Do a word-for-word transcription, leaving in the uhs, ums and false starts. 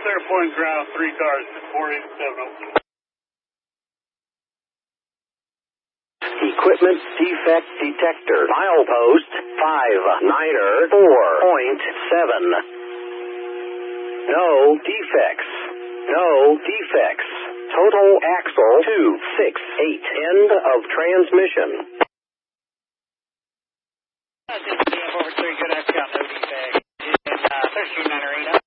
clear point ground, three cars, four eighty-seven oh. Equipment defect detector. Milepost five niner four point seven. No defects. No defects. Total axle two six eight. End of transmission. This is over three, good, I've got no defect. And, uh, thirteen niner eight.